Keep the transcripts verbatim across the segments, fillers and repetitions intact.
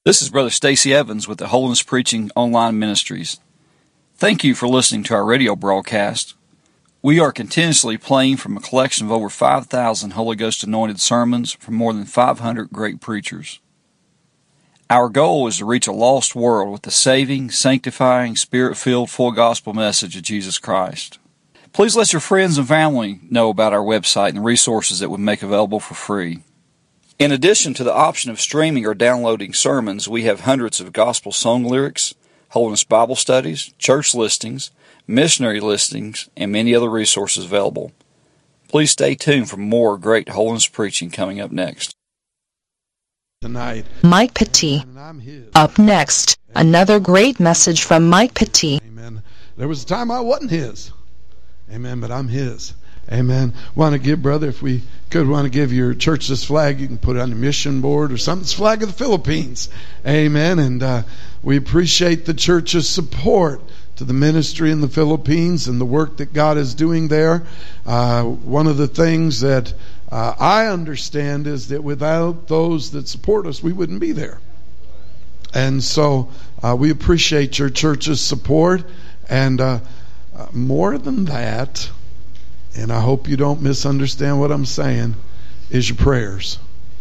This is Brother Stacy Evans with the Holiness Preaching Online Ministries. Thank you for listening to our radio broadcast. We are continuously playing from a collection of over five thousand Holy Ghost anointed sermons from more than five hundred great preachers. Our goal is to reach a lost world with the saving, sanctifying, Spirit-filled, full gospel message of Jesus Christ. Please let your friends and family know about our website and the resources that we make available for free. In addition to the option of streaming or downloading sermons, we have hundreds of gospel song lyrics, Holiness Bible studies, church listings, missionary listings, and many other resources available. Please stay tuned for more great holiness preaching coming up next. Tonight, Mike Petit. Up next, another great message from Mike Petit. Amen. There was a time I wasn't his. Amen, but I'm his. Amen. Want to give, brother, if we could, want to give your church this flag. You can put it on the mission board or something. It's flag of the Philippines. Amen. And uh, we appreciate the church's support to the ministry in the Philippines and the work that God is doing there. Uh, one of the things that uh, I understand is that without those that support us, we wouldn't be there. And so uh, we appreciate your church's support. And uh, uh, more than that, and I hope you don't misunderstand what I'm saying, is your prayers.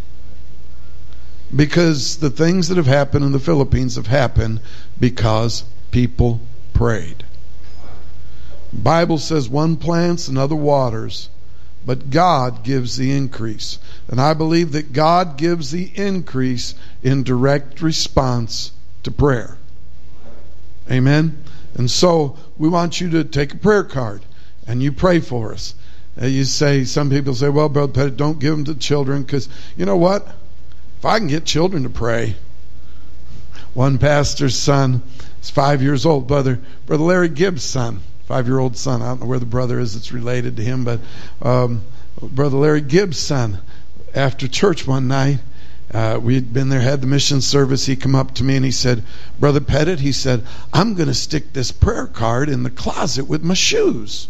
Because the things that have happened in the Philippines have happened because people prayed. The Bible says one plants, another waters, but God gives the increase. And I believe that God gives the increase in direct response to prayer. Amen? And so we want you to take a prayer card and you pray for us. Uh, you say, some people say, well, Brother Pettit, don't give them to children, because you know what? If I can get children to pray. One pastor's son is five years old. Brother, Brother Larry Gibbs' son, five-year-old son. I don't know where the brother is that's related to him, but um, Brother Larry Gibbs' son, after church one night, uh, we had been there, had the mission service. He come up to me and he said, Brother Pettit, he said, I'm going to stick this prayer card in the closet with my shoes.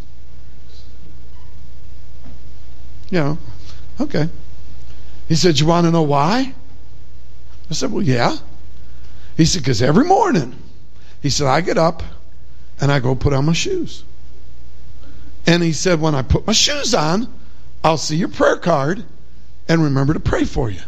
You know, okay. He said, you want to know why? I said, well, yeah. He said, because every morning, he said, I get up and I go put on my shoes. And he said, when I put my shoes on, I'll see your prayer card and remember to pray for you.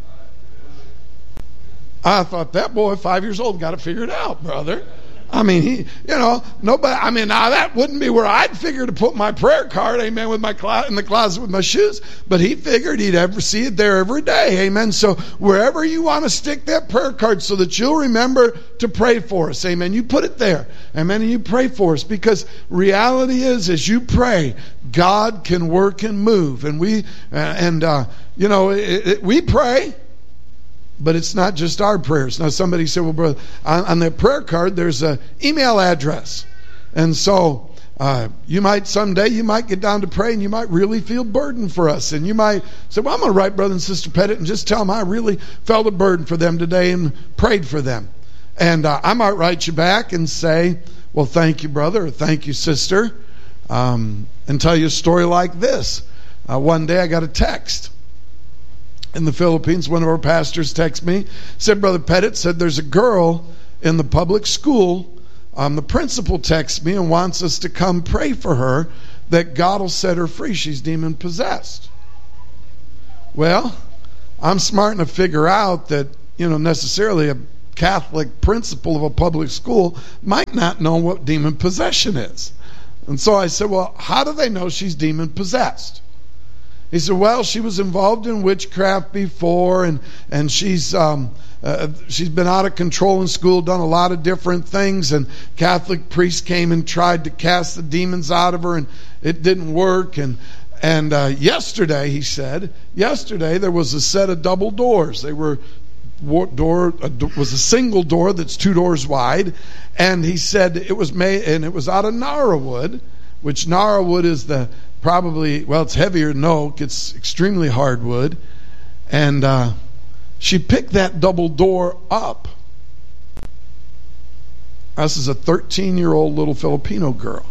I thought, that boy, five years old, got it figured out, brother. I mean, he, you know, nobody, I mean, now that wouldn't be where I'd figure to put my prayer card, amen, with my clo- in the closet with my shoes, but he figured he'd ever see it there every day, amen. So wherever you want to stick that prayer card so that you'll remember to pray for us, amen, you put it there, amen, and you pray for us, because reality is, as you pray, God can work and move, and we, uh, and, uh, you know, it, it, we pray. But it's not just our prayers. Now somebody said, well, brother, on, on that prayer card, there's an email address. And so uh, you might someday, you might get down to pray and you might really feel burdened for us. And you might say, well, I'm going to write Brother and Sister Pettit and just tell them I really felt a burden for them today and prayed for them. And uh, I might write you back and say, well, thank you, brother, or thank you, sister, um, and tell you a story like this. Uh, one day I got a text. In the Philippines, one of our pastors texted me, said, Brother Pettit, said there's a girl in the public school. Um, the principal texts me and wants us to come pray for her that God will set her free. She's demon possessed. Well, I'm smart enough to figure out that, you know, necessarily a Catholic principal of a public school might not know what demon possession is. And so I said, well, how do they know she's demon possessed? He said, well, she was involved in witchcraft before, and and she's um, uh, she's been out of control in school, done a lot of different things, and Catholic priests came and tried to cast the demons out of her, and it didn't work. And and uh, yesterday, he said, yesterday there was a set of double doors. They were door a, was a single door that's two doors wide, and he said it was made, and it was out of Nara wood, which Nara wood is the probably, well, it's heavier than oak. It's extremely hard wood. And uh, she picked that double door up. This is a thirteen-year-old little Filipino girl.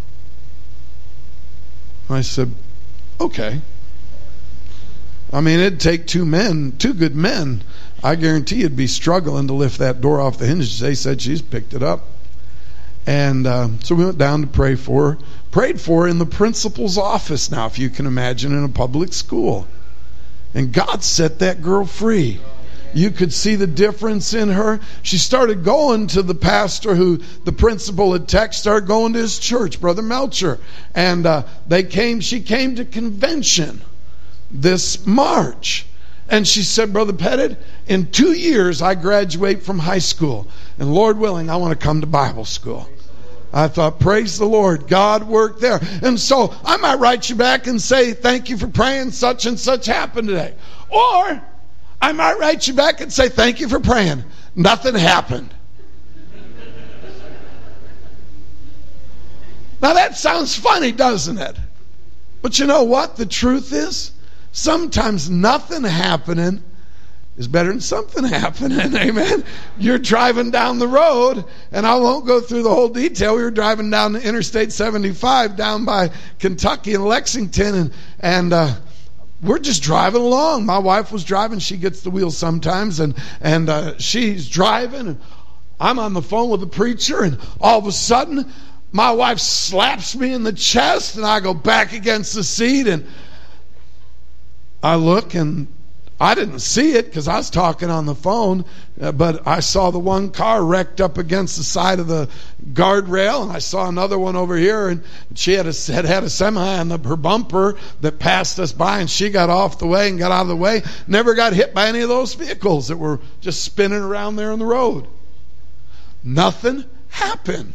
I said, okay. I mean, it'd take two men, two good men, I guarantee you'd be struggling to lift that door off the hinges. They said she's picked it up. And uh, so we went down to pray for her. Prayed for her in the principal's office now, if you can imagine, in a public school. And God set that girl free. You could see the difference in her. She started going to the pastor who the principal had texted, started going to his church, Brother Melcher. And uh, they came. She came to convention this March. And she said, Brother Pettit, in two years I graduate from high school. And Lord willing, I want to come to Bible school. I thought, praise the Lord, God worked there. And so I might write you back and say, thank you for praying, such and such happened today. Or I might write you back and say, thank you for praying, nothing happened. Now that sounds funny, doesn't it? But you know what the truth is? Sometimes nothing happening is better than something happening. Amen. You're driving down the road, and I won't go through the whole detail. We were driving down the Interstate seventy-five down by Kentucky and Lexington, and and uh, we're just driving along. My wife was driving. She gets the wheel sometimes, and and uh, she's driving, and I'm on the phone with the preacher, and all of a sudden, my wife slaps me in the chest, and I go back against the seat, and I look, and I didn't see it because I was talking on the phone, uh, but I saw the one car wrecked up against the side of the guardrail, and I saw another one over here, and she had a, had, had a semi on the, her bumper that passed us by, and she got off the way and got out of the way. Never got hit by any of those vehicles that were just spinning around there on the road. Nothing happened.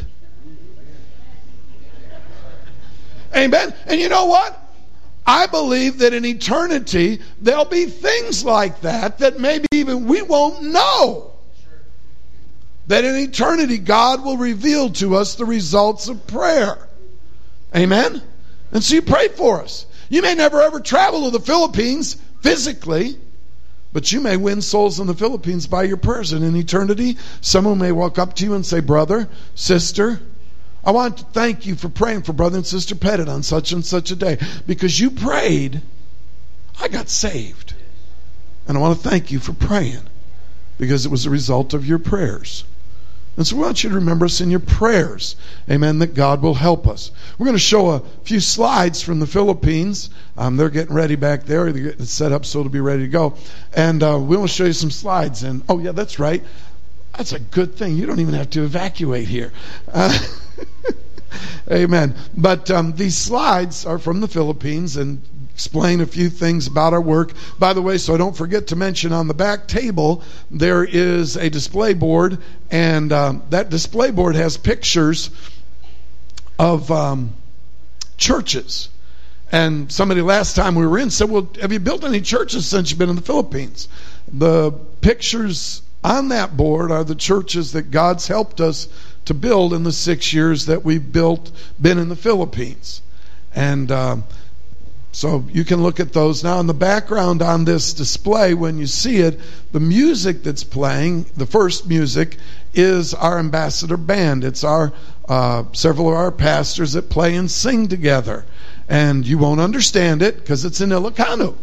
Amen. And you know what? I believe that in eternity, there'll be things like that that maybe even we won't know. That in eternity, God will reveal to us the results of prayer. Amen? And so you pray for us. You may never ever travel to the Philippines physically, but you may win souls in the Philippines by your prayers. And in eternity, someone may walk up to you and say, brother, sister, I want to thank you for praying for Brother and Sister Pettit on such and such a day. Because you prayed, I got saved. And I want to thank you for praying. Because it was a result of your prayers. And so we want you to remember us in your prayers. Amen, that God will help us. We're going to show a few slides from the Philippines. Um, they're getting ready back there. They're getting it set up so it'll be ready to go. And uh, we will show you some slides. And oh yeah, that's right. That's a good thing. You don't even have to evacuate here. Uh, Amen. But um, these slides are from the Philippines and explain a few things about our work. By the way, so I don't forget to mention, on the back table there is a display board, and um, that display board has pictures of um, churches. And somebody last time we were in said, well, have you built any churches since you've been in the Philippines? The pictures on that board are the churches that God's helped us to build in the six years that we've built, been in the Philippines. And um, so you can look at those. Now in the background on this display, when you see it, the music that's playing, the first music, is our ambassador band. It's our uh, several of our pastors that play and sing together. And you won't understand it because it's in Ilocano.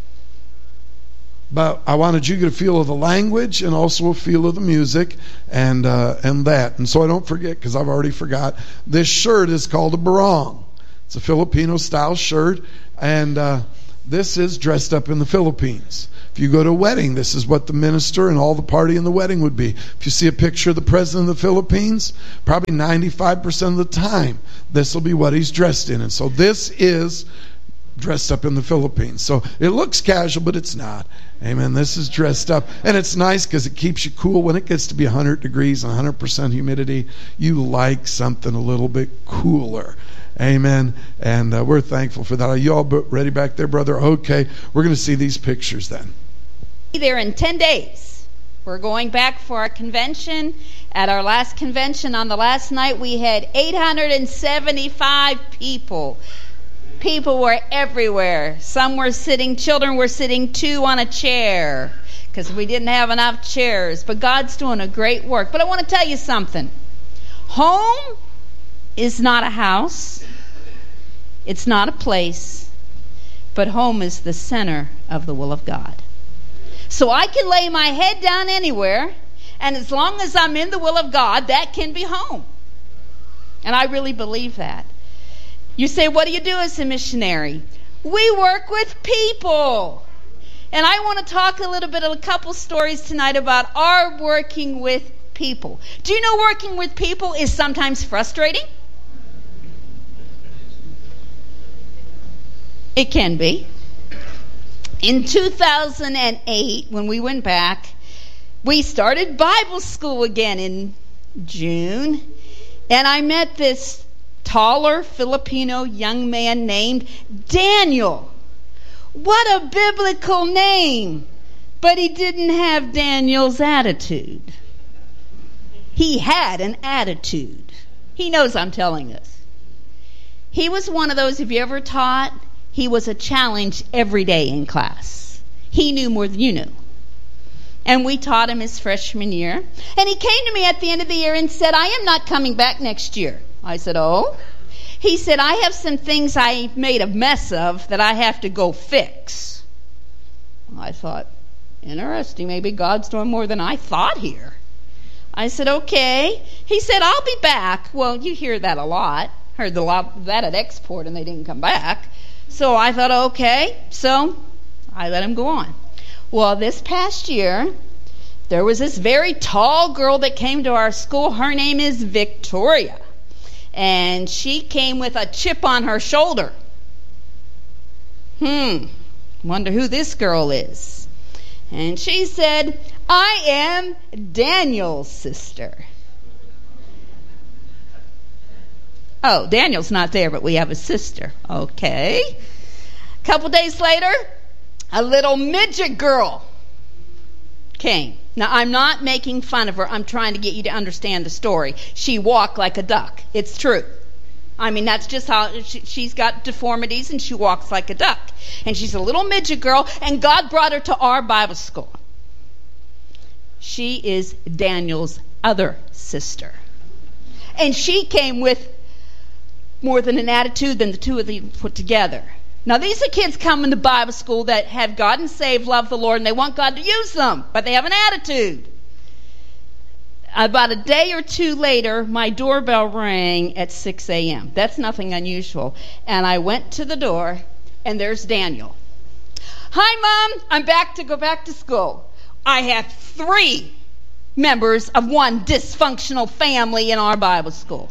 But I wanted you to get a feel of the language and also a feel of the music and uh, and that. And so I don't forget, because I've already forgot, this shirt is called a barong. It's a Filipino-style shirt, and uh, this is dressed up in the Philippines. If you go to a wedding, this is what the minister and all the party in the wedding would be. If you see a picture of the president of the Philippines, probably ninety-five percent of the time, this will be what he's dressed in. And so this is dressed up in the Philippines. So it looks casual, but it's not. Amen. This is dressed up. And it's nice because it keeps you cool. When it gets to be one hundred degrees and one hundred percent humidity, you like something a little bit cooler. Amen. And uh, we're thankful for that. Are you all ready back there, brother? Okay. We're going to see these pictures then. There in ten days. We're going back for our convention. At our last convention on the last night, we had eight hundred seventy-five people. People were everywhere. Some were sitting, children were sitting two on a chair because we didn't have enough chairs. But God's doing a great work. But I want to tell you something. Home is not a house. It's not a place. But home is the center of the will of God. So I can lay my head down anywhere, and as long as I'm in the will of God, that can be home. And I really believe that. You say, what do you do as a missionary? We work with people. And I want to talk a little bit of a couple stories tonight about our working with people. Do you know working with people is sometimes frustrating? It can be. In two thousand eight, when we went back, we started Bible school again in June. And I met this taller Filipino young man named Daniel. What a biblical name! But he didn't have Daniel's attitude. He had an attitude. He knows I'm telling us. He was one of those, if you ever taught, he was a challenge every day in class. He knew more than you knew. And we taught him his freshman year. And he came to me at the end of the year and said, I am not coming back next year. I said, oh? He said, I have some things I made a mess of that I have to go fix. I thought, interesting. Maybe God's doing more than I thought here. I said, okay. He said, I'll be back. Well, you hear that a lot. Heard a lot of that at Export and they didn't come back. So I thought, okay. So I let him go on. Well, this past year, there was this very tall girl that came to our school. Her name is Victoria. And she came with a chip on her shoulder. Hmm, wonder who this girl is. And she said, I am Daniel's sister. Oh, Daniel's not there, but we have a sister. Okay. A couple days later, a little midget girl came. Now, I'm not making fun of her. I'm trying to get you to understand the story. She walked like a duck. It's true. I mean, that's just how she, she's got deformities, and she walks like a duck. And she's a little midget girl, and God brought her to our Bible school. She is Daniel's other sister. And she came with more than an attitude than the two of them put together. Now, these are kids coming to Bible school that have gotten saved, love the Lord, and they want God to use them, but they have an attitude. About a day or two later, my doorbell rang at six a.m. That's nothing unusual. And I went to the door, and there's Daniel. Hi, Mom. I'm back to go back to school. I have three members of one dysfunctional family in our Bible school.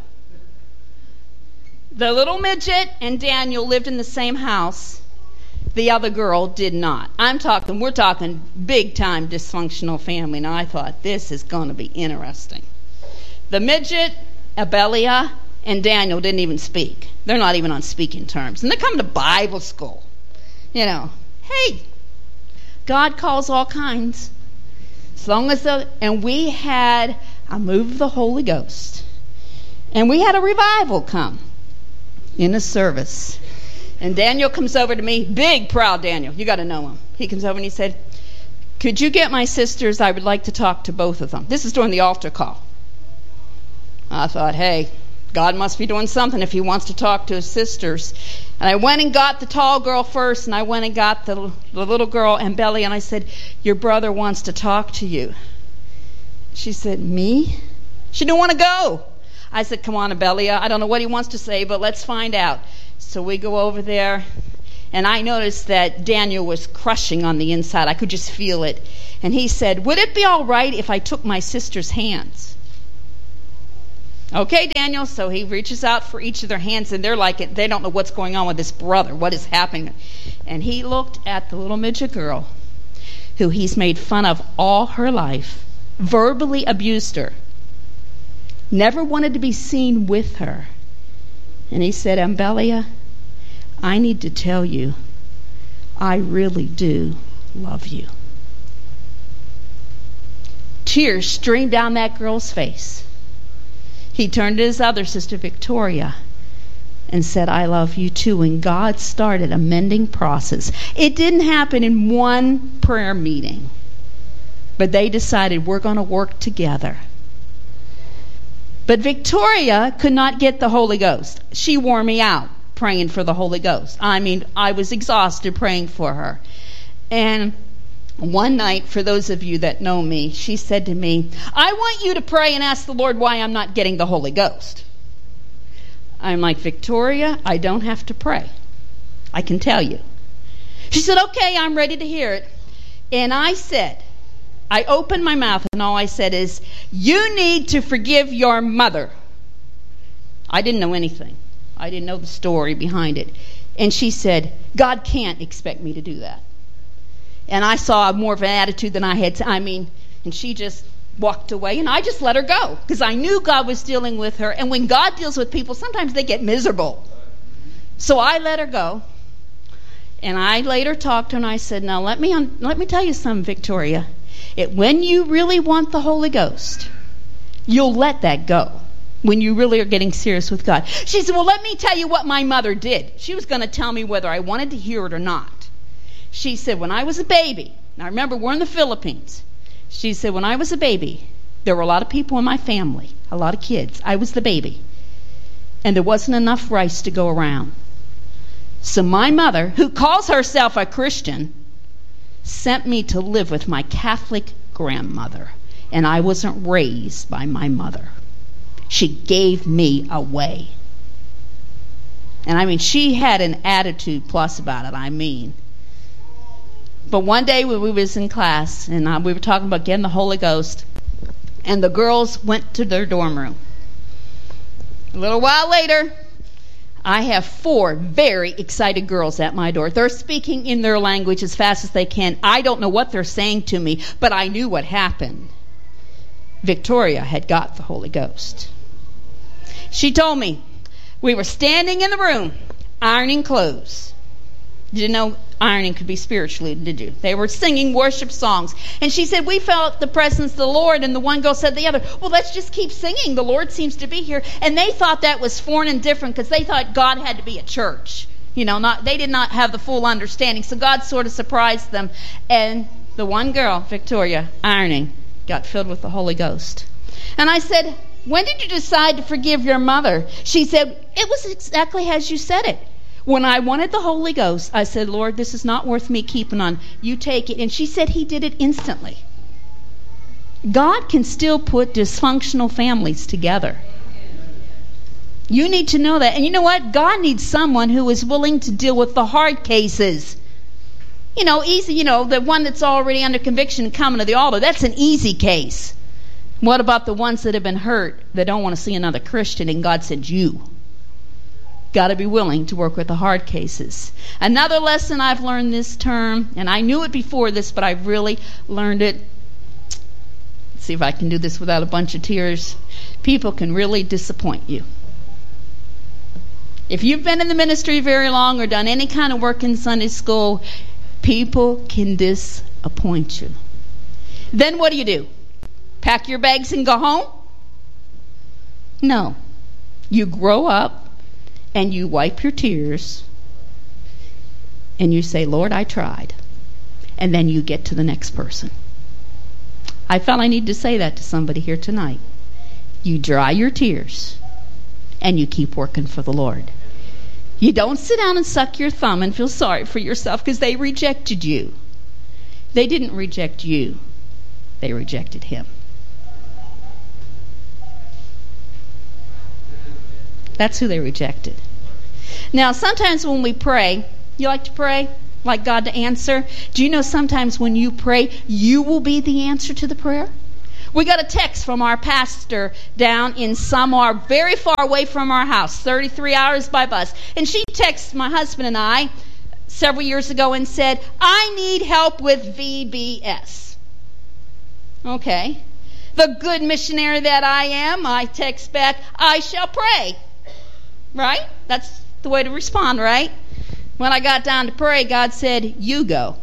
The little midget and Daniel lived in the same house. The other girl did not. I'm talking, we're talking big time dysfunctional family. Now I thought, this is going to be interesting. The midget, Abelia, and Daniel didn't even speak. They're not even on speaking terms. And they're coming to Bible school. You know, hey, God calls all kinds. As long as the, and we had a move of the Holy Ghost. And we had a revival come in a service. And Daniel comes over to me, big, proud Daniel. You got to know him. He comes over and he said, could you get my sisters? I would like to talk to both of them. This is during the altar call. I thought, hey, God must be doing something if he wants to talk to his sisters. And I went and got the tall girl first, and I went and got the, the little girl, Abelia, and I said, your brother wants to talk to you. She said, me? She didn't want to go. I said, come on, Abelia. I don't know what he wants to say, but let's find out. So we go over there, and I noticed that Daniel was crushing on the inside. I could just feel it. And he said, would it be all right if I took my sister's hands? Okay, Daniel. So he reaches out for each of their hands, and they're like, they don't know what's going on with this brother. What is happening? And he looked at the little midget girl, who he's made fun of all her life, verbally abused her, never wanted to be seen with her. And he said, Abelia, I need to tell you, I really do love you. Tears streamed down that girl's face. He turned to his other sister, Victoria, and said, I love you too. And God started a mending process. It didn't happen in one prayer meeting, but they decided we're going to work together. But Victoria could not get the Holy Ghost. She wore me out praying for the Holy Ghost. I mean, I was exhausted praying for her. And One night, for those of you that know me, she said to me, I want you to pray and ask the Lord why I'm not getting the Holy Ghost. I'm like, Victoria, I don't have to pray. I can tell you. She said, okay, I'm ready to hear it. And I said, I opened my mouth and all I said is, you need to forgive your mother. I didn't know anything. I didn't know the story behind it. And she said, God can't expect me to do that. And I saw more of an attitude than I had. I mean, and she just walked away, and I just let her go because I knew God was dealing with her. And when God deals with people, sometimes they get miserable. So I let her go. And I later talked to her, and I said, now let me un- let me tell you something, Victoria. It, when you really want the Holy Ghost, you'll let that go when you really are getting serious with God. She said, well, let me tell you what my mother did. She was going to tell me whether I wanted to hear it or not. She said, when I was a baby, now remember, we're in the Philippines. She said, when I was a baby, there were a lot of people in my family, a lot of kids. I was the baby. And there wasn't enough rice to go around. So my mother, who calls herself a Christian, sent me to live with my Catholic grandmother. And I wasn't raised by my mother. She gave me away. And I mean, she had an attitude plus about it, I mean. But one day when we was in class, and uh, we were talking about getting the Holy Ghost, and the girls went to their dorm room. A little while later, I have four very excited girls at my door. They're speaking in their language as fast as they can. I don't know what they're saying to me, but I knew what happened. Victoria had got the Holy Ghost. She told me, we were standing in the room, ironing clothes. You didn't know ironing could be spiritually, did you? They were singing worship songs. And she said, we felt the presence of the Lord. And the one girl said to the other, well, let's just keep singing. The Lord seems to be here. And they thought that was foreign and different because they thought God had to be a church. You know, not they did not have the full understanding. So God sort of surprised them. And the one girl, Victoria, ironing, got filled with the Holy Ghost. And I said, when did you decide to forgive your mother? She said, it was exactly as you said it. When I wanted the Holy Ghost, I said, Lord, this is not worth me keeping on. You take it. And she said he did it instantly. God can still put dysfunctional families together. You need to know that. And you know what? God needs someone who is willing to deal with the hard cases. You know, easy, you know, the one that's already under conviction and coming to the altar. That's an easy case. What about the ones that have been hurt that don't want to see another Christian and God said you? Got to be willing to work with the hard cases. Another lesson I've learned this term, and I knew it before this, but I've really learned it. Let's see if I can do this without a bunch of tears. People can really disappoint you. If you've been in the ministry very long or done any kind of work in Sunday school, people can disappoint you. Then what do you do? Pack your bags and go home? No. You grow up and you wipe your tears and you say, Lord, I tried. And then you get to the next person. I felt I need to say that to somebody here tonight. You dry your tears and you keep working for the Lord. You don't sit down and suck your thumb and feel sorry for yourself because they rejected you. They didn't reject you. They rejected him. That's who they rejected. Now, sometimes when we pray, you like to pray? Like God to answer? Do you know sometimes when you pray, you will be the answer to the prayer? We got a text from our pastor down in Samoa, very far away from our house, thirty-three hours by bus. And she texted my husband and I several years ago and said, I need help with V B S. Okay. The good missionary that I am, I text back, I shall pray. Right? That's the way to respond, right? When I got down to pray, God said, you go.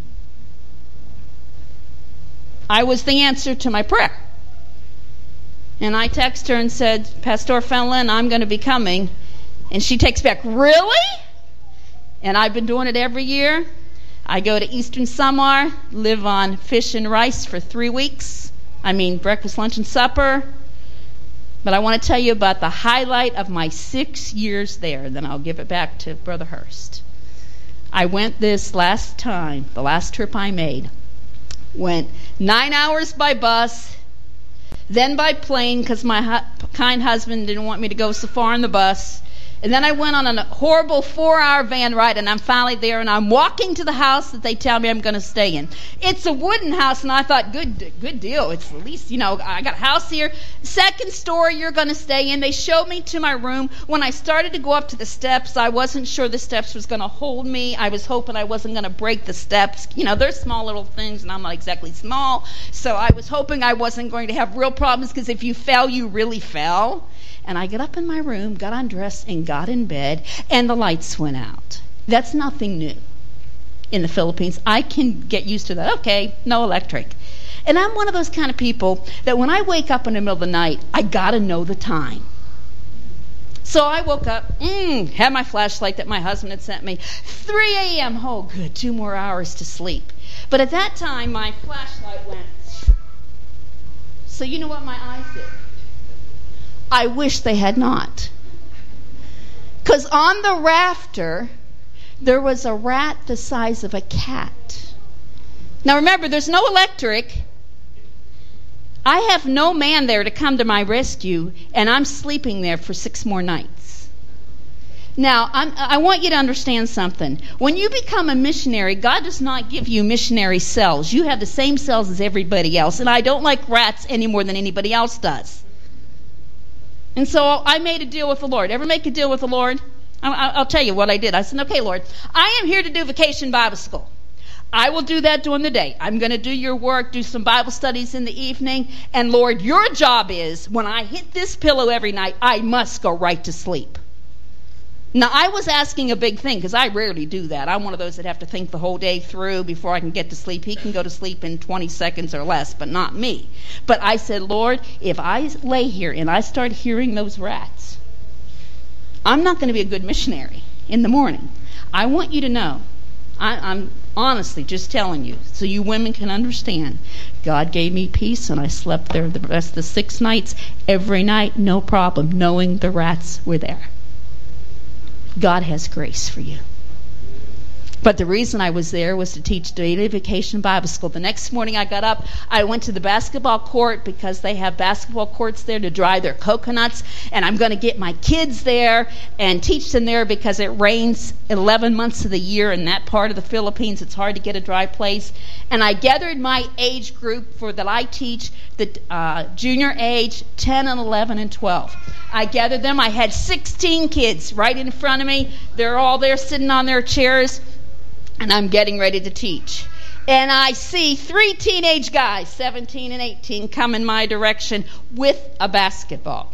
I was the answer to my prayer. And I texted her and said, Pastor Fenlon, I'm going to be coming. And she texts back, really? And I've been doing it every year. I go to Eastern Samoa, live on fish and rice for three weeks. I mean, breakfast, lunch, and supper. But I want to tell you about the highlight of my six years there. Then I'll give it back to Brother Hurst. I went this last time, the last trip I made. Went nine hours by bus, then by plane because my hu- kind husband didn't want me to go so far in the bus. And then I went on a horrible four-hour van ride, and I'm finally there, and I'm walking to the house that they tell me I'm going to stay in. It's a wooden house, and I thought, good good deal. It's at least, you know, I got a house here. Second story you're going to stay in. They showed me to my room. When I started to go up to the steps, I wasn't sure the steps was going to hold me. I was hoping I wasn't going to break the steps. You know, they're small little things, and I'm not exactly small. So I was hoping I wasn't going to have real problems, because if you fell, you really fell. And I got up in my room, got undressed, and got in bed, and the lights went out. That's nothing new in the Philippines. I can get used to that. Okay, no electric. And I'm one of those kind of people that when I wake up in the middle of the night, I got to know the time. So I woke up, mm, had my flashlight that my husband had sent me. three a.m., oh good, two more hours to sleep. But at that time, my flashlight went. So you know what my eyes did? I wish they had not. Because on the rafter, there was a rat the size of a cat. Now remember, there's no electric. I have no man there to come to my rescue, and I'm sleeping there for six more nights. Now, I'm, I want you to understand something. When you become a missionary, God does not give you missionary cells. You have the same cells as everybody else, and I don't like rats any more than anybody else does. And so I made a deal with the Lord. Ever make a deal with the Lord? I'll tell you what I did. I said, okay, Lord, I am here to do Vacation Bible School. I will do that during the day. I'm going to do your work, do some Bible studies in the evening. And Lord, your job is, when I hit this pillow every night, I must go right to sleep. Now, I was asking a big thing, because I rarely do that. I'm one of those that have to think the whole day through before I can get to sleep. He can go to sleep in twenty seconds or less, but not me. But I said, Lord, if I lay here and I start hearing those rats, I'm not going to be a good missionary in the morning. I want you to know, I, I'm honestly just telling you, so you women can understand. God gave me peace, and I slept there the rest of the six nights, every night, no problem, knowing the rats were there. God has grace for you. But the reason I was there was to teach daily Vacation Bible School. The next morning I got up, I went to the basketball court, because they have basketball courts there to dry their coconuts, and I'm going to get my kids there and teach them there, because it rains eleven months of the year in that part of the Philippines. It's hard to get a dry place. And I gathered my age group for that I teach, the uh, junior age, ten and eleven and twelve. I gathered them. I had sixteen kids right in front of me. They're all there sitting on their chairs, and I'm getting ready to teach. And I see three teenage guys, seventeen and eighteen, come in my direction with a basketball.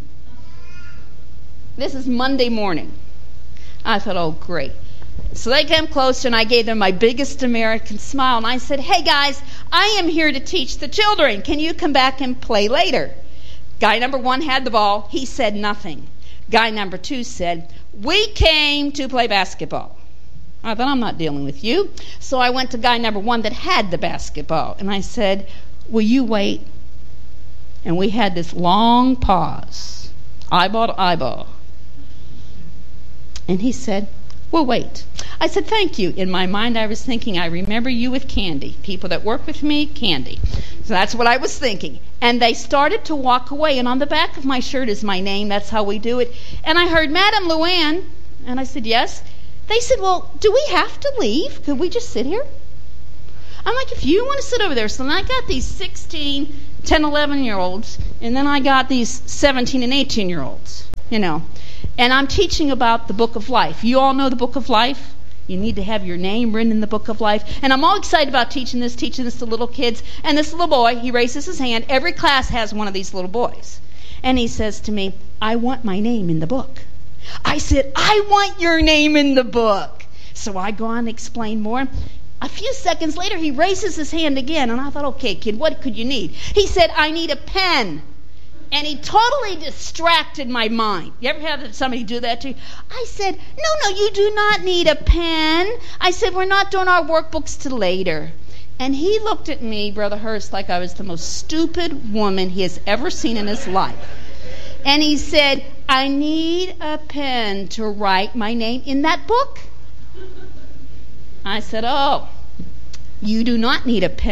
This is Monday morning. I thought, oh, great. So they came close, and I gave them my biggest American smile, and I said, hey, guys, I am here to teach the children. Can you come back and play later? Guy number one had the ball. He said nothing. Guy number two said, we came to play basketball. I thought, I'm not dealing with you. So I went to guy number one that had the basketball, and I said, will you wait? And we had this long pause, eyeball to eyeball. And he said, we'll wait. I said, thank you. In my mind, I was thinking, I remember you with Candy. People that work with me, Candy. So that's what I was thinking. And they started to walk away, and on the back of my shirt is my name. That's how we do it. And I heard, Madam Luann. And I said, yes. They said, well, do we have to leave? Could we just sit here? I'm like, if you want to sit over there. So then I got these sixteen, ten, eleven-year-olds, and then I got these seventeen and eighteen-year-olds, you know. And I'm teaching about the Book of Life. You all know the Book of Life? You need to have your name written in the Book of Life. And I'm all excited about teaching this, teaching this to little kids. And this little boy, he raises his hand. Every class has one of these little boys. And he says to me, I want my name in the book. I said, I want your name in the book. So I go on and explain more. A few seconds later, he raises his hand again. And I thought, okay, kid, what could you need? He said, I need a pen. And he totally distracted my mind. You ever have somebody do that to you? I said, no, no, you do not need a pen. I said, we're not doing our workbooks till later. And he looked at me, Brother Hurst, like I was the most stupid woman he has ever seen in his life. And he said, I need a pen to write my name in that book. I said, oh, you do not need a pen.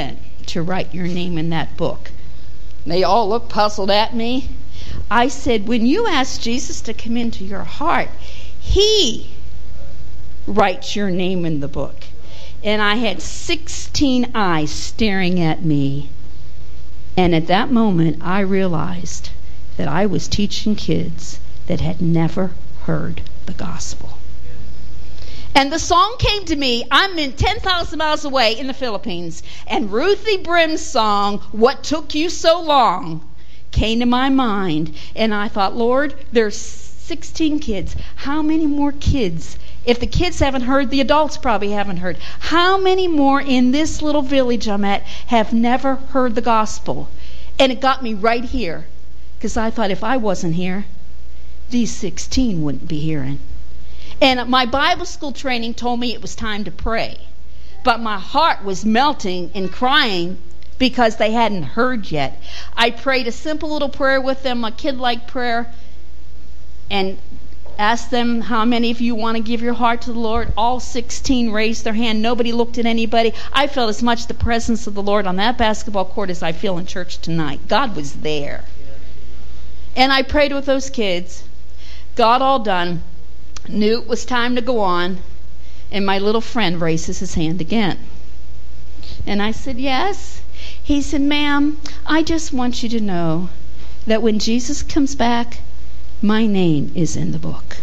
to write your name in that book? They all looked puzzled at me. I said, when you ask Jesus to come into your heart, He writes your name in the book. And I had sixteen eyes staring at me. And at that moment, I realized that I was teaching kids that had never heard the gospel. And the song came to me. I'm in ten thousand miles away in the Philippines. And Ruthie Brim's song, What Took You So Long, came to my mind. And I thought, Lord, there's sixteen kids. How many more kids? If the kids haven't heard, the adults probably haven't heard. How many more in this little village I'm at have never heard the gospel? And it got me right here. Because I thought if I wasn't here, these sixteen wouldn't be hearing. And my Bible school training told me it was time to pray. But my heart was melting and crying because they hadn't heard yet. I prayed a simple little prayer with them, a kid-like prayer, and asked them, how many of you want to give your heart to the Lord? All sixteen raised their hand. Nobody looked at anybody. I felt as much the presence of the Lord on that basketball court as I feel in church tonight. God was there. And I prayed with those kids. Got all done. Knew it was time to go on. And my little friend raises his hand again. And I said, yes. He said, ma'am, I just want you to know that when Jesus comes back, my name is in the book.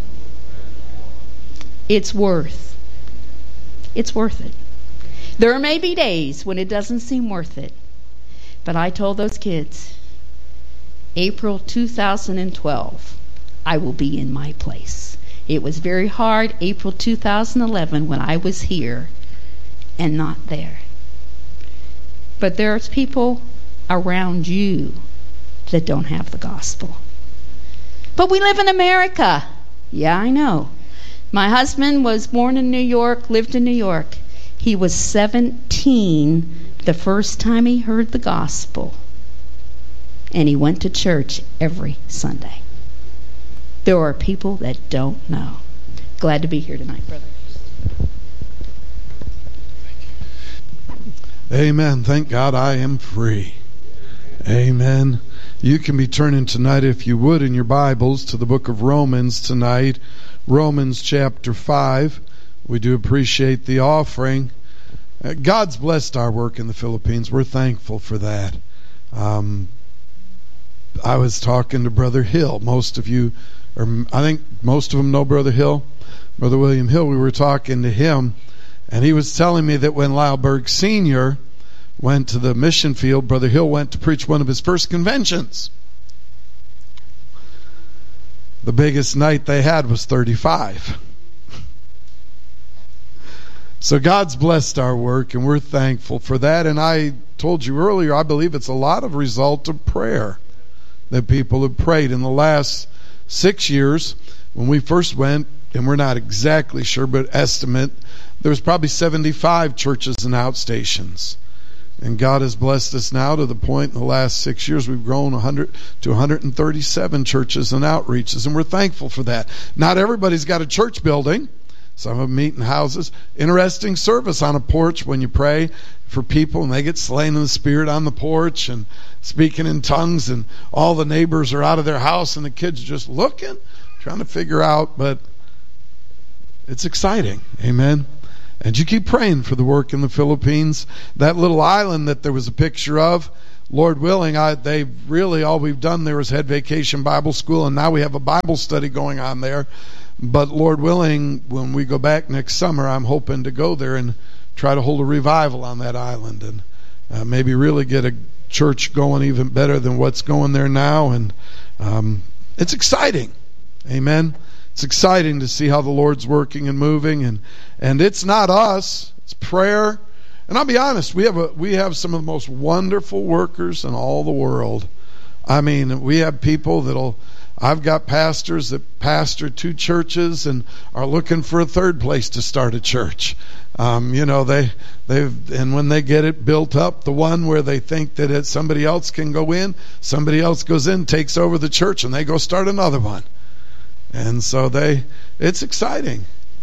It's worth. It's worth it. There may be days when it doesn't seem worth it. But I told those kids, April two thousand twelve, I will be in my place. It was very hard, April two thousand eleven, when I was here and not there. But there's people around you that don't have the gospel. But we live in America. Yeah, I know. My husband was born in New York, lived in New York. He was seventeen the first time he heard the gospel. And he went to church every Sunday. There are people that don't know. Glad to be here tonight, brother. Amen. Thank God I am free. Amen. You can be turning tonight, if you would, in your Bibles to the book of Romans tonight. Romans chapter five. We do appreciate the offering. Uh, God's blessed our work in the Philippines. We're thankful for that. Um, I was talking to Brother Hill. Most of you, or I think most of them know Brother Hill. Brother William Hill, we were talking to him, and he was telling me that when Lyle Berg Senior went to the mission field, Brother Hill went to preach one of his first conventions. The biggest night they had was thirty-five. So God's blessed our work, and we're thankful for that. And I told you earlier, I believe it's a lot of result of prayer that people have prayed. In the last six years, when we first went, and we're not exactly sure, but estimate, there was probably seventy-five churches and outstations. And God has blessed us now to the point in the last six years we've grown one hundred to one hundred thirty-seven churches and outreaches, and we're thankful for that. Not everybody's got a church building. Some of them meet in houses. Interesting service on a porch when you pray for people and they get slain in the Spirit on the porch and speaking in tongues, and all the neighbors are out of their house and the kids just looking, trying to figure out, but it's exciting. Amen. And you keep praying for the work in the Philippines. That little island that there was a picture of, Lord willing, I, they really, all we've done there is Head Vacation Bible School, and now we have a Bible study going on there. But Lord willing, when we go back next summer, I'm hoping to go there and try to hold a revival on that island, and uh, maybe really get a church going even better than what's going there now. And um, it's exciting. Amen. It's exciting to see how the Lord's working and moving, and and it's not us, it's prayer. And I'll be honest, we have a we have some of the most wonderful workers in all the world. I mean, we have people that'll I've got pastors that pastor two churches and are looking for a third place to start a church. Um, you know, they they've and when they get it built up, the one where they think that it, somebody else can go in, somebody else goes in, takes over the church, and they go start another one. And so they, it's exciting.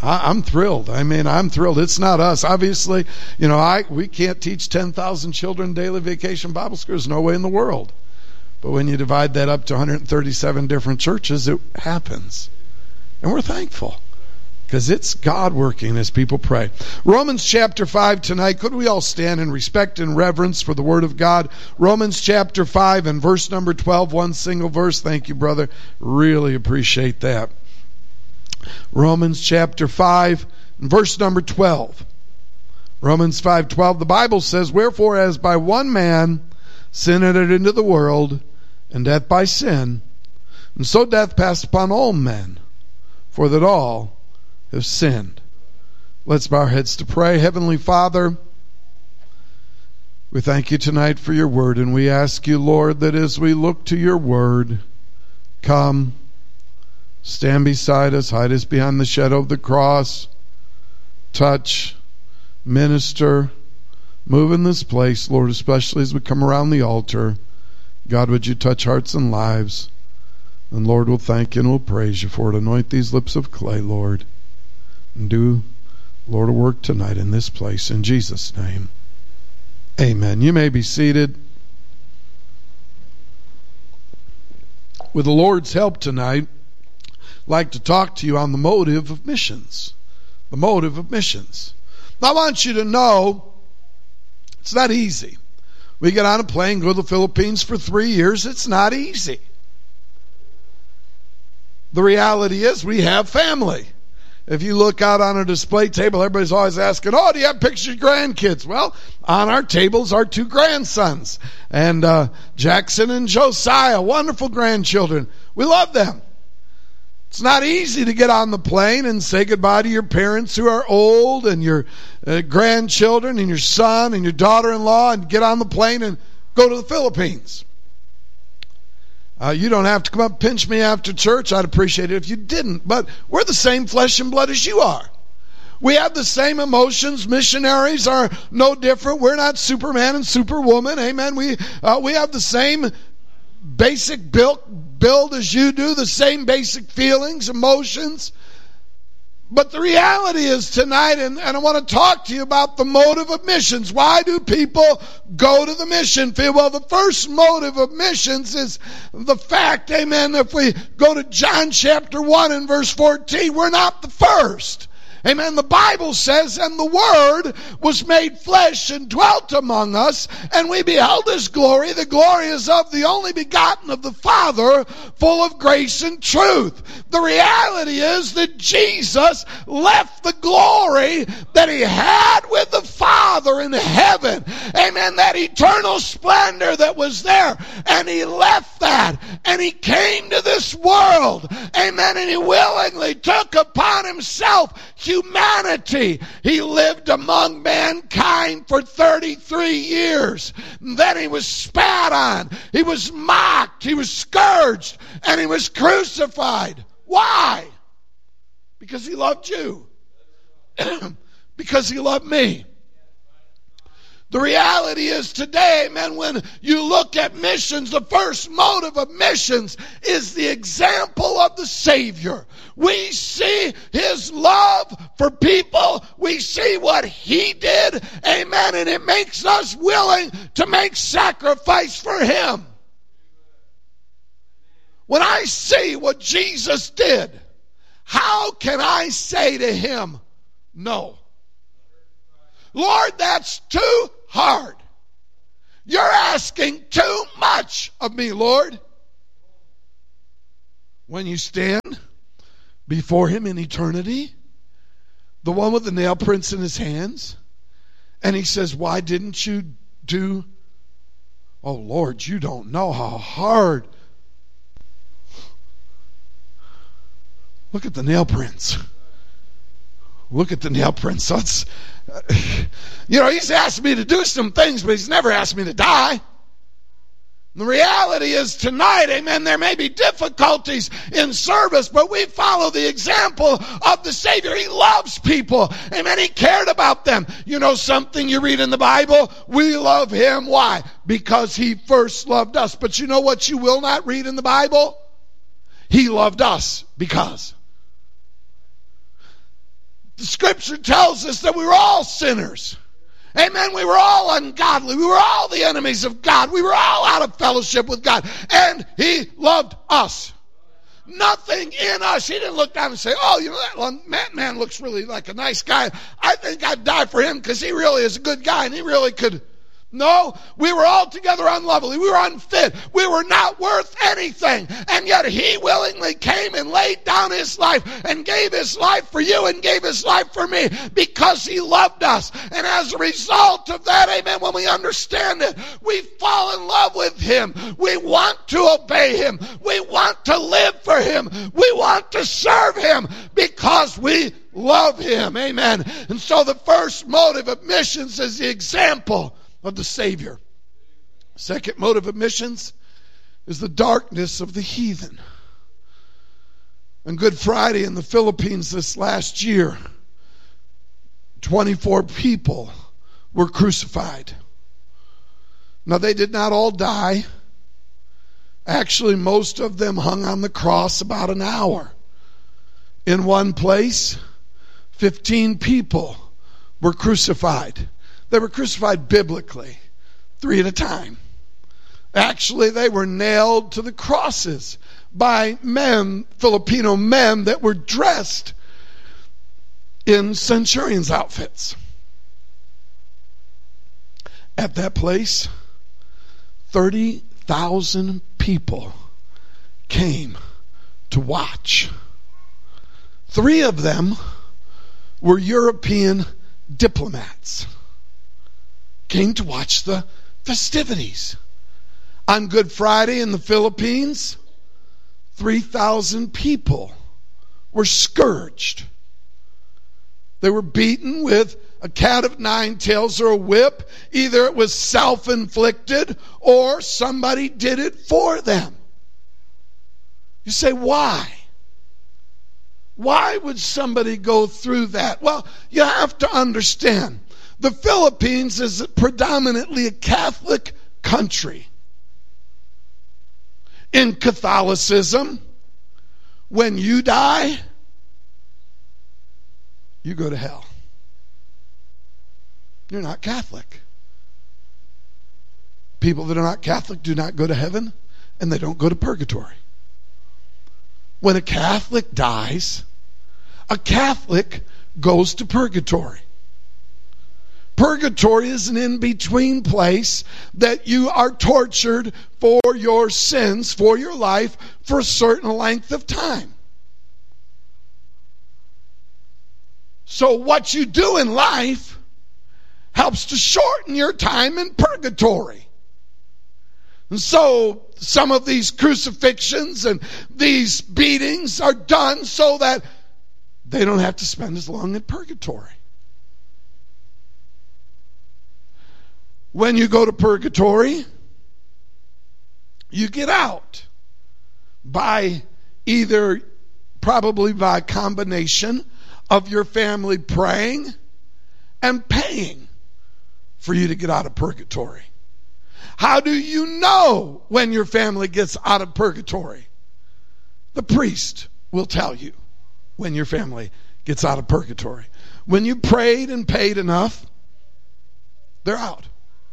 I, I'm thrilled. I mean, I'm thrilled. It's not us. Obviously, you know, I we can't teach ten thousand children daily vacation Bible school. There's no way in the world. But when you divide that up to one hundred thirty-seven different churches, it happens. And we're thankful because it's God working as people pray. Romans chapter five tonight. Could we all stand in respect and reverence for the Word of God? Romans chapter five and verse number twelve. One single verse. Thank you, brother. Really appreciate that. Romans chapter five and verse number twelve. Romans five twelve. The Bible says, "Wherefore as by one man sin entered into the world, and death by sin, and so death passed upon all men, for that all have sinned." Let's bow our heads to pray. Heavenly Father, we thank you tonight for your word, and we ask you, Lord, that as we look to your word, come, stand beside us, hide us behind the shadow of the cross, touch, minister, move in this place, Lord, especially as we come around the altar. God, would you touch hearts and lives? And Lord, we'll thank you and we'll praise you for it. Anoint these lips of clay, Lord, and do, Lord, a work tonight in this place. In Jesus' name, amen. You may be seated. With the Lord's help tonight, I'd like to talk to you on the motive of missions. The motive of missions. I want you to know it's not easy. We get on a plane, go to the Philippines for three years. It's not easy. The reality is we have family. If you look out on a display table, everybody's always asking, oh, do you have pictures of grandkids? Well, on our tables are two grandsons. And uh, Jackson and Josiah, wonderful grandchildren. We love them. It's not easy to get on the plane and say goodbye to your parents who are old and your uh, grandchildren and your son and your daughter-in-law and get on the plane and go to the Philippines. Uh, you don't have to come up and pinch me after church. I'd appreciate it if you didn't. But we're the same flesh and blood as you are. We have the same emotions. Missionaries are no different. We're not Superman and Superwoman. Amen. We uh, we have the same basic build, build as you do, the same basic feelings, emotions. But the reality is tonight, and, and I want to talk to you about the motive of missions. Why do people go to the mission field? Well, the first motive of missions is the fact, amen, if we go to John chapter one and verse fourteen, we're not the first. Amen. The Bible says, and the Word was made flesh and dwelt among us, and we beheld His glory. The glory is of the only begotten of the Father, full of grace and truth. The reality is that Jesus left the glory that He had with the Father in heaven. Amen. That eternal splendor that was there. And He left that. And He came to this world. Amen. And He willingly took upon Himself humanity. He lived among mankind for thirty-three years. Then He was spat on. He was mocked. He was scourged. And He was crucified. Why? Because He loved you. Because He loved me. The reality is today, man, when you look at missions, the first motive of missions is the example of the Savior. We see His love for people. We see what He did. Amen. And it makes us willing to make sacrifice for Him. When I see what Jesus did, how can I say to Him, no? Lord, that's too hard. You're asking too much of me, Lord. When you stand before Him in eternity, the one with the nail prints in His hands, and He says, why didn't you do? Oh, Lord, you don't know how hard. Look at the nail prints. Look at the nail prints. So it's, you know, He's asked me to do some things, but He's never asked me to die. The reality is tonight, amen, there may be difficulties in service, but we follow the example of the Savior. He loves people. Amen. He cared about them. You know something you read in the Bible? We love Him. Why? Because He first loved us. But you know what you will not read in the Bible? He loved us because. The scripture tells us that we were all sinners. Amen. We were all ungodly. We were all the enemies of God. We were all out of fellowship with God. And He loved us. Nothing in us. He didn't look down and say, oh, you know, that man, man looks really like a nice guy. I think I'd die for him because he really is a good guy and he really could. No, we were altogether unlovely. We were unfit. We were not worth anything. And yet He willingly came and laid down His life and gave His life for you and gave His life for me because He loved us. And as a result of that, amen, when we understand it, we fall in love with Him. We want to obey Him. We want to live for Him. We want to serve Him because we love Him. Amen. And so the first motive of missions is the example of the Savior. Second motive of missions is the darkness of the heathen. On Good Friday in the Philippines this last year, twenty-four people were crucified. Now they did not all die. Actually, most of them hung on the cross about an hour. In one place, fifteen people were crucified. They were crucified biblically, three at a time. Actually, they were nailed to the crosses by men, Filipino men that were dressed in centurions' outfits. At that place, thirty thousand people came to watch. Three of them were European diplomats. Came to watch the festivities. On Good Friday in the Philippines, three thousand people were scourged. They were beaten with a cat of nine tails or a whip. Either it was self-inflicted or somebody did it for them. You say, why? Why would somebody go through that? Well, you have to understand. The Philippines is predominantly a Catholic country. In Catholicism, when you die, you go to hell. You're not Catholic. People that are not Catholic do not go to heaven, and they don't go to purgatory. When a Catholic dies, a Catholic goes to purgatory. Purgatory is an in-between place that you are tortured for your sins, for your life, for a certain length of time. So what you do in life helps to shorten your time in purgatory. And so some of these crucifixions and these beatings are done so that they don't have to spend as long in purgatory. When you go to purgatory, you get out by either, probably by a combination of your family praying and paying for you to get out of purgatory. How do you know when your family gets out of purgatory? The priest will tell you when your family gets out of purgatory. When you prayed and paid enough, they're out.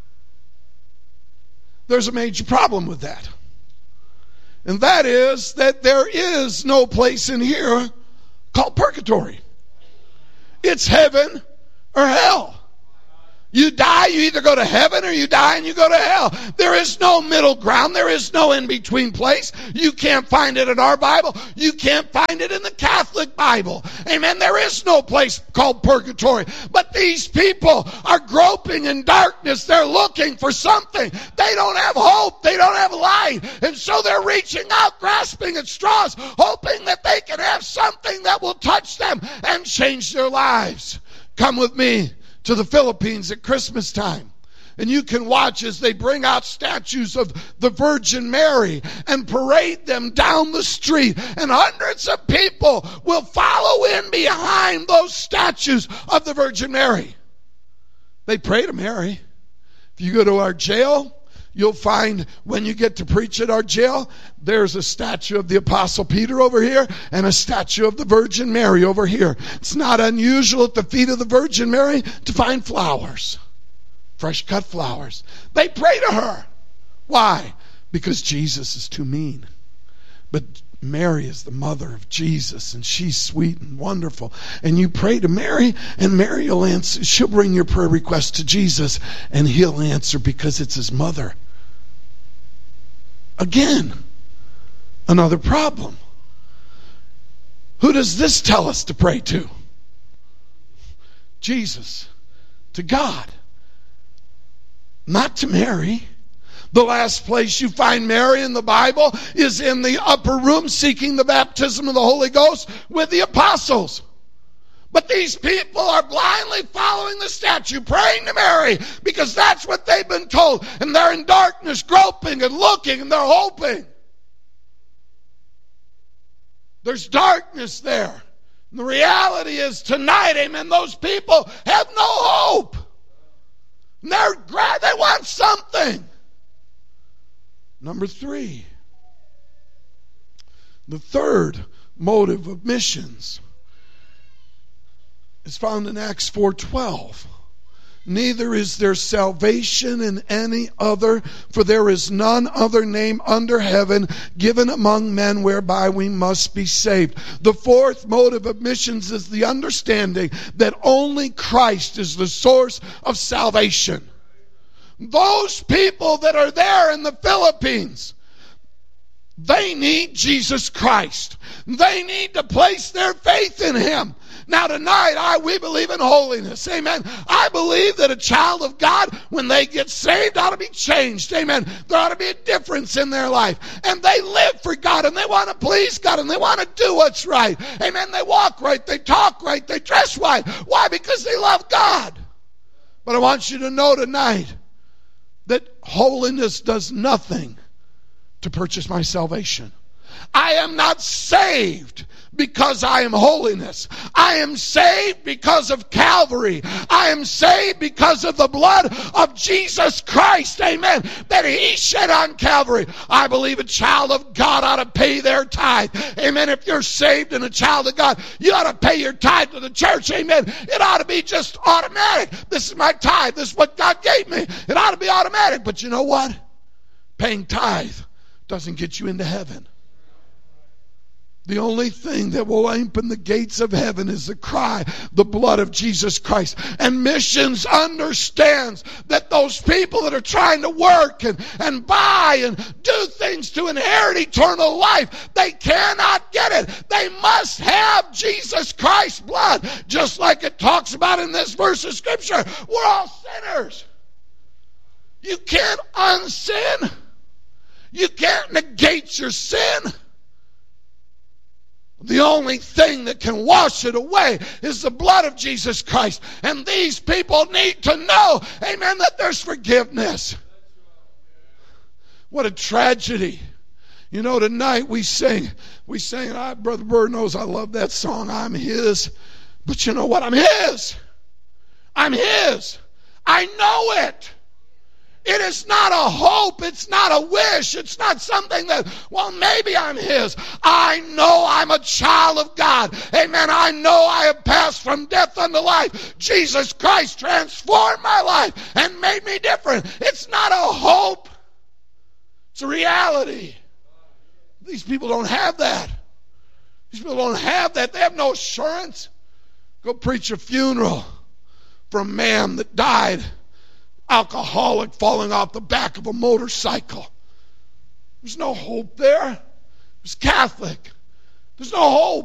There's a major problem with that. And that is that there is no place in here called purgatory. It's heaven or hell. You die, you either go to heaven or you die and you go to hell. There is no middle ground. There is no in-between place. You can't find it in our Bible. You can't find it in the Catholic Bible. Amen. There is no place called purgatory. But these people are groping in darkness. They're looking for something. They don't have hope. They don't have light. And so they're reaching out, grasping at straws, hoping that they can have something that will touch them and change their lives. Come with me to the Philippines at Christmas time. And you can watch as they bring out statues of the Virgin Mary and parade them down the street. And hundreds of people will follow in behind those statues of the Virgin Mary. They pray to Mary. If you go to our jail, You'll find when you get to preach at our jail, there's a statue of the Apostle Peter over here and a statue of the Virgin Mary over here. It's not unusual at the feet of the Virgin Mary to find flowers, fresh cut flowers. They pray to her. Why? Because Jesus is too mean. But Mary is the mother of Jesus, and she's sweet and wonderful. And you pray to Mary, and Mary will answer. She'll bring your prayer request to Jesus, and he'll answer because it's his mother. Again, another problem. Who does this tell us to pray to? Jesus, to God, not to Mary. The last place you find Mary in the Bible is in the upper room seeking the baptism of the Holy Ghost with the apostles. But these people are blindly following the statue, praying to Mary, because that's what they've been told. And they're in darkness, groping and looking, and they're hoping. There's darkness there. And the reality is tonight, amen, those people have no hope. And they're glad they want something. Number three, the third motive of missions is found in Acts four twelve. Neither is there salvation in any other, for there is none other name under heaven given among men whereby we must be saved. The fourth motive of missions is the understanding that only Christ is the source of salvation. Those people that are there in the Philippines, they need Jesus Christ. They need to place their faith in him. Now tonight, I we believe in holiness. Amen. I believe that a child of God, when they get saved, ought to be changed. Amen. There ought to be a difference in their life. And they live for God, and they want to please God, and they want to do what's right. Amen. They walk right, they talk right, they dress right. Why? Because they love God. But I want you to know tonight that holiness does nothing to purchase my salvation. I am not saved because I am holiness. I am saved because of Calvary. I am saved because of the blood of Jesus Christ, amen, that he shed on Calvary. I believe a child of God ought to pay their tithe, amen. If you're saved and a child of God, you ought to pay your tithe to the church, amen. It ought to be just automatic. This is my tithe. This is what God gave me. It ought to be automatic. But you know what? Paying tithe doesn't get you into heaven. The only thing that will open the gates of heaven is the cry, the blood of Jesus Christ. And missions understands that those people that are trying to work and, and buy and do things to inherit eternal life, they cannot get it. They must have Jesus Christ's blood. Just like it talks about in this verse of Scripture. We're all sinners. You can't unsin. You can't negate your sin. The only thing that can wash it away is the blood of Jesus Christ. And these people need to know, amen, that there's forgiveness. What a tragedy. You know, tonight we sing, we sing, I, Brother Bird knows I love that song, I'm his. But you know what? I'm his. I'm his. I know it. It is not a hope. It's not a wish. It's not something that, well, maybe I'm his. I know I'm a child of God. Amen. I know I have passed from death unto life. Jesus Christ transformed my life and made me different. It's not a hope. It's a reality. These people don't have that. These people don't have that. They have no assurance. Go preach a funeral for a man that died. Alcoholic falling off the back of a motorcycle. There's no hope there. It's Catholic. There's no hope.